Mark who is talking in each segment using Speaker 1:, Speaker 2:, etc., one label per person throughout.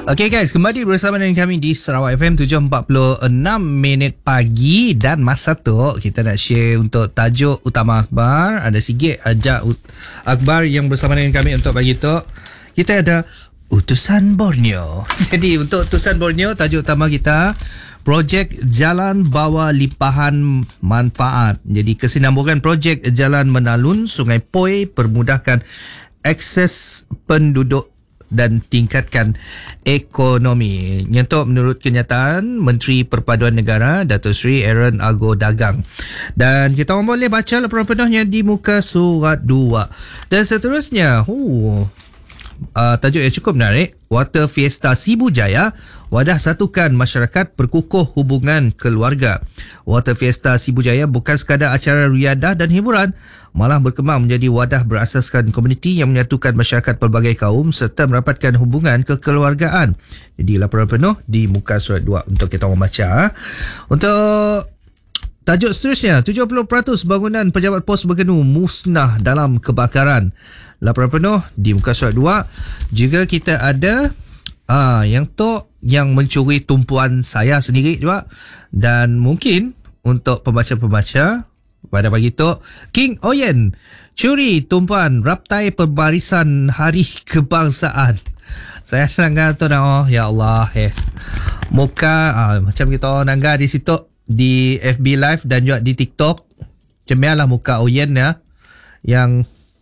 Speaker 1: Okay guys, kembali bersama dengan kami di Sarawak FM 7.46 minit pagi. Dan masa tu kita nak share untuk tajuk utama akhbar. Ada sikit ajak akhbar yang bersama dengan kami untuk pagi tu. Kita ada Utusan Borneo. Jadi untuk Utusan Borneo, tajuk utama kita projek jalan bawah limpahan manfaat. Jadi kesinambungan projek jalan menalun Sungai Poi permudahkan akses penduduk dan tingkatkan ekonomi. Nyentuk menurut kenyataan Menteri Perpaduan Negara Datuk Seri Aaron Argo Dagang. Dan kita orang boleh baca laporan penuhnya di muka surat 2. Dan seterusnya, tajuk yang cukup menarik. Water Fiesta Sibu Jaya, wadah satukan masyarakat perkukuh hubungan keluarga. Water Fiesta Sibu Jaya bukan sekadar acara riadah dan hiburan, malah berkembang menjadi wadah berasaskan komuniti yang menyatukan masyarakat pelbagai kaum serta merapatkan hubungan kekeluargaan. Jadi laporan penuh di muka surat 2 untuk kita orang baca. Untuk tajuk seterusnya, 70% bangunan pejabat pos Bergenu musnah dalam kebakaran. Laporan penuh di muka surat 2. Juga kita ada yang mencuri tumpuan saya sendiri juga. Dan mungkin untuk pembaca-pembaca pada pagi tu, King Oyen curi tumpuan raptai perbarisan Hari Kebangsaan. Saya nanggar tu ya Allah muka macam kita nanggar di situ di FB Live dan juga di TikTok. Cemialah muka Oyen ya, yang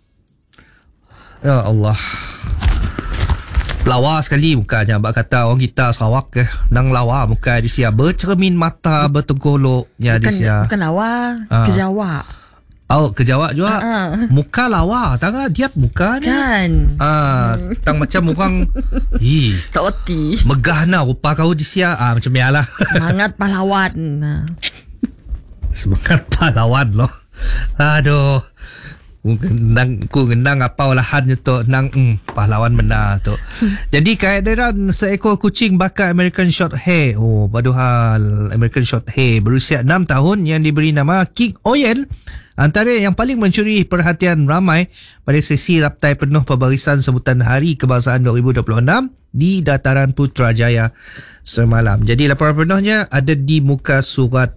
Speaker 1: ya Allah lawa sekali mukanya. Abang kata orang kita Sarawak nang lawa muka di sia, bercermin mata bertegolok ya di sia. Bukan lawa, kejawak. Kejawak juga. Muka lawa, tangan dia muka ni. Kan. Tang macam orang tak reti. Megahna rupa kau di sia. Macam bialah. Semangat pahlawan. Semangat pahlawan loh. Aduh. Ku ngendang apa olahan tu nang pahlawan benar tu. Jadi kehadiran seekor kucing bakar American Shorthair. Paduhal American Shorthair berusia 6 tahun yang diberi nama King Oyen antara yang paling mencuri perhatian ramai pada sesi raptai penuh pembarisan sambutan Hari Kebangsaan 2026 di Dataran Putrajaya semalam. Jadi laporan penuhnya ada di muka surat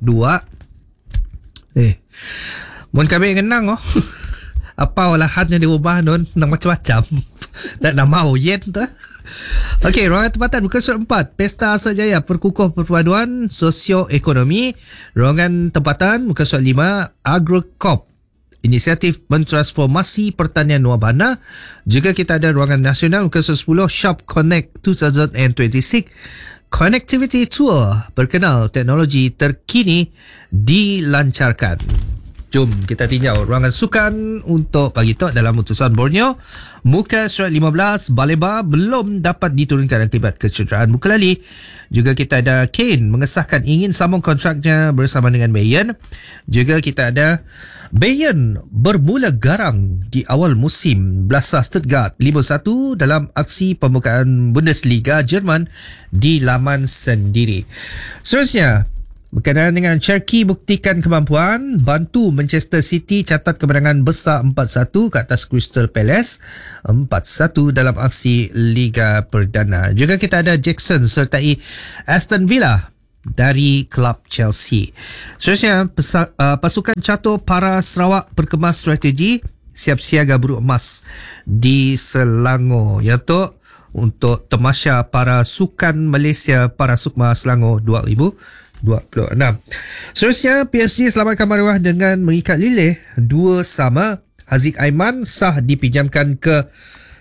Speaker 1: 2. Mun kami ngenang apa olahan yang di rumah nun nang macam-macam. Dan nama Oyen tu. Okey, ruangan tempatan muka surat 4. Pesta Asal-Jaya perkukuh perpaduan sosioekonomi. Ruangan tempatan muka surat 5. AgroCorp, inisiatif mentransformasi pertanian Nuabana. Juga kita ada ruangan nasional muka surat 10. Shop Connect 2026. Connectivity Tour, berkenal teknologi terkini dilancarkan. Jom kita tinjau ruangan sukan untuk pagi tu dalam Utusan Borneo. Muka surat 15, Baleba belum dapat diturunkan akibat kecederaan muka lali. Juga kita ada Kane mengesahkan ingin sambung kontraknya bersama dengan Bayern. Juga kita ada Bayern bermula garang di awal musim. Blasa Stuttgart 5-1 dalam aksi pembukaan Bundesliga Jerman di laman sendiri. Seterusnya, berkenaan dengan Cherki buktikan kemampuan, bantu Manchester City catat kemenangan besar 4-1 ke atas Crystal Palace, 4-1 dalam aksi Liga Perdana. Juga kita ada Jackson sertai Aston Villa dari klub Chelsea. Seterusnya, pasukan catur para Sarawak berkemas strategi siap siaga buruk emas di Selangor, iaitu untuk tamasya para sukan Malaysia para Sukma Selangor 2026. Seterusnya, PSG selamatkan maruah dengan mengikat lilih 2-2. Haziq Aiman sah dipinjamkan ke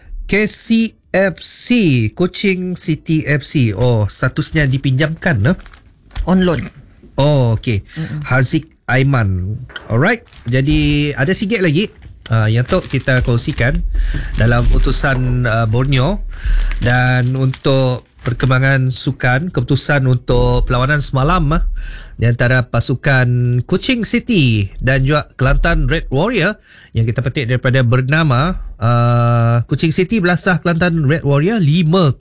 Speaker 1: KCFC, Kuching City FC. Statusnya dipinjamkan on loan. Okey. Haziq Aiman. Alright. Jadi ada sikit lagi yang tu kita kongsikan dalam Utusan Borneo. Dan untuk perkembangan sukan, keputusan untuk perlawanan semalam di antara pasukan Kuching City dan juga Kelantan Red Warrior yang kita petik daripada bernama Kuching City belasah Kelantan Red Warrior 5-0.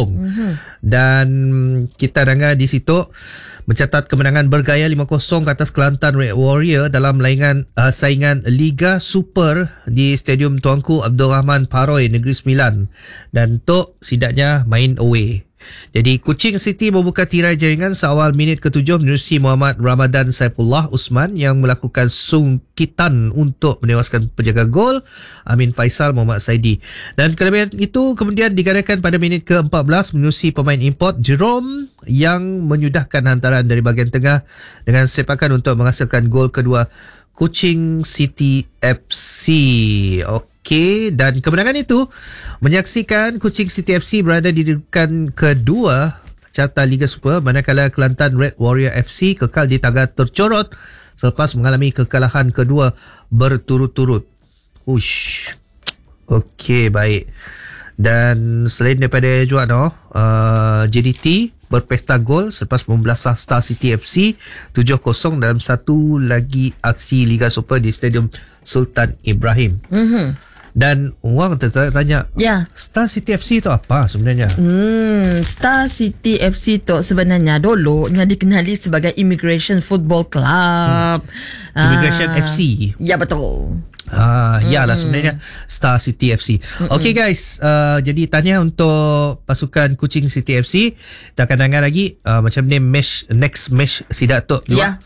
Speaker 1: Dan kita dengar di situ mencatat kemenangan bergaya 5-0 ke atas Kelantan Red Warrior dalam saingan Liga Super di Stadium Tuanku Abdul Rahman Paroi, Negeri Sembilan. Dan tu sidaknya main away. Jadi Kuching City membuka tirai jaringan seawal minit ke-7 menerusi Muhammad Ramadan Saifullah Usman yang melakukan sungkitan untuk menewaskan penjaga gol Amin Faisal Muhammad Saidi. Dan kelebihan itu kemudian digadakan pada minit ke-14 menerusi pemain import Jerome yang menyudahkan hantaran dari bahagian tengah dengan sepakan untuk menghasilkan gol kedua Kuching City FC. Okey, dan kemenangan itu menyaksikan Kuching City FC berada di kedudukan kedua carta Liga Super, manakala Kelantan Red Warrior FC kekal di tangga tercorot selepas mengalami kekalahan kedua berturut-turut. Ush. Okey, baik. Dan selain daripada juara, JDT berpesta gol selepas membelasah Star City FC 7-0 dalam satu lagi aksi Liga Super di Stadium Sultan Ibrahim. Dan orang tanya, Star City FC tu apa sebenarnya?
Speaker 2: Star City FC tu sebenarnya dulunya dikenali sebagai Immigration Football Club.
Speaker 1: Immigration FC.
Speaker 2: Ya, betul.
Speaker 1: Yalah sebenarnya Star City FC. Okay guys, jadi tahniah untuk pasukan Kuching City FC. Kita akan dengar lagi macam ni next match Sidak Tok juga.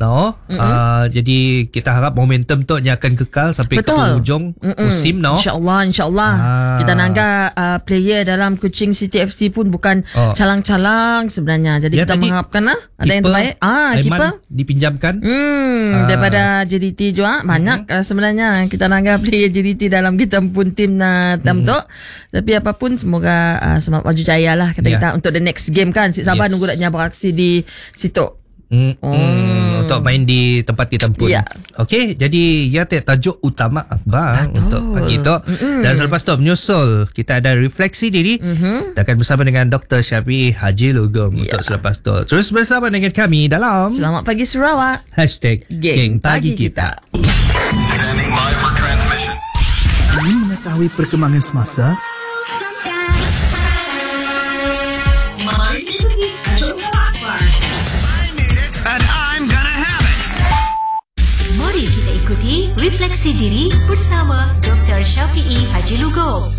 Speaker 1: Jadi kita harap momentum tu akan kekal sampai ke penghujung musim.
Speaker 2: InsyaAllah kita nangga player dalam Kuching City FC pun bukan calang-calang sebenarnya. Jadi kita mengharapkan ada yang terbaik.
Speaker 1: Aiman dipinjamkan
Speaker 2: daripada JDT juga banyak sebenarnya kita nangga player JDT dalam kita pun tim tu. Tapi apapun semoga semangat maju jaya lah kata kita untuk the next game kan. Sabar nunggu naknya beraksi di situ.
Speaker 1: Untuk main di tempat kita pun. Okey, jadi tajuk utama abang untuk pagi tu. Dan selepas tu menyusul kita ada refleksi diri. Kita akan bersama dengan Dr. Syafiee Haji Lugum untuk selepas tu. Terus bersama dengan kami dalam
Speaker 2: Selamat Pagi Sarawak
Speaker 1: #Geng Pagi Kita.
Speaker 3: Ingin mengetahui perkembangan semasa?
Speaker 4: Mari kita ikuti Refleksi Diri bersama Dr. Syafiee Haji Lugum.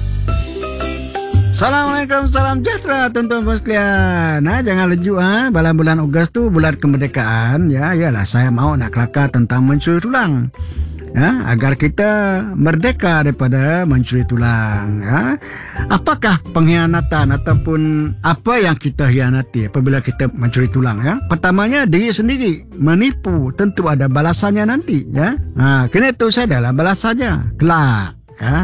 Speaker 5: Assalamualaikum, salam sejahtera tuan-tuan sekalian. Jangan leju bulan Ogos tu bulan kemerdekaan. Yalah saya mau nak kelakar tentang mencuri tulang. Agar kita merdeka daripada mencuri tulang. Apakah pengkhianatan ataupun apa yang kita hianati apabila kita mencuri tulang? Pertamanya diri sendiri. Menipu tentu ada balasannya nanti. Kena itu saya adalah balasannya kelak.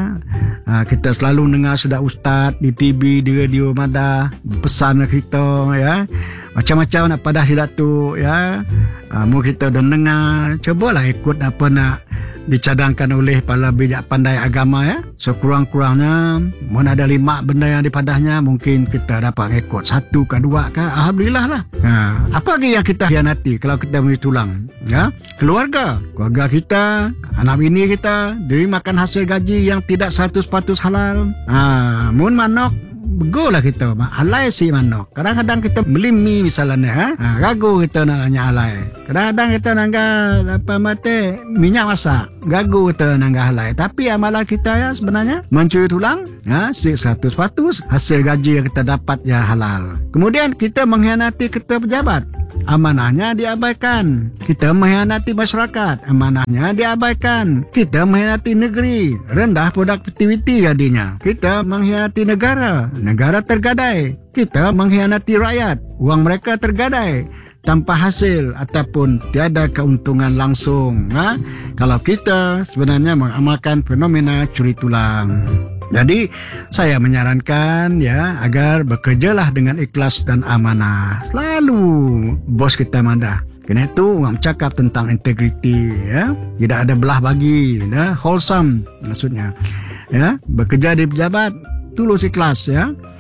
Speaker 5: Kita selalu dengar sudah ustaz di TV, di radio Madah pesan kita macam-macam nak padah silat tu mau kita dah dengar, cubalah ikut apa nak dicadangkan oleh para bijak pandai agama sekurang-kurangnya mana ada 5 benda yang dipadahnya mungkin kita dapat ikut 1 ke 2 ke, alhamdulillah lah. Apa lagi yang kita hianati kalau kita beri tulang? Keluarga kita, anak bini kita diberi makan hasil gaji yang tidak 100% halal. Mun manok begolah kita halai si manok. Kadang-kadang kita beli mie misalnya gagu kita nak nanya halai. Kadang-kadang kita nangga apa mate minyak masak gagu kita nangga halai. Tapi amalan kita sebenarnya mencuri tulang 100% hasil gaji yang kita dapat halal. Kemudian kita mengkhianati kita pejabat, amanahnya diabaikan. Kita mengkhianati masyarakat, amanahnya diabaikan. Kita mengkhianati negeri, rendah produktiviti jadinya. Kita mengkhianati negara tergadai. Kita mengkhianati rakyat, uang mereka tergadai tanpa hasil ataupun tiada keuntungan langsung. Kalau kita sebenarnya mengamalkan fenomena curi tulang. Jadi saya menyarankan agar bekerjalah dengan ikhlas dan amanah. Selalu bos kita Madah. Kena itu orang cakap tentang integriti tidak ada belah bagi, wholesome maksudnya. Bekerja di pejabat tulus ikhlas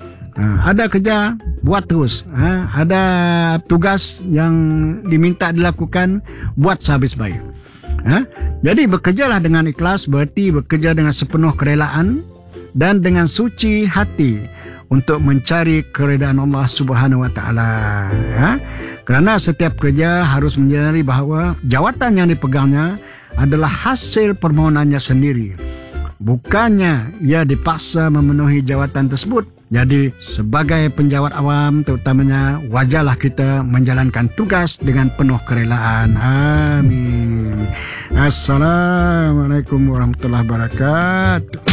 Speaker 5: ada kerja buat terus. Ada tugas yang diminta dilakukan buat sehabis baik. Jadi bekerjalah dengan ikhlas berarti bekerja dengan sepenuh kerelaan dan dengan suci hati untuk mencari keredaan Allah Subhanahu Wa Taala. Kerana setiap kerja harus menyadari bahawa jawatan yang dipegangnya adalah hasil permohonannya sendiri. Bukannya ia dipaksa memenuhi jawatan tersebut. Jadi sebagai penjawat awam terutamanya, wajarlah kita menjalankan tugas dengan penuh kerelaan. Amin. Assalamualaikum warahmatullahi wabarakatuh.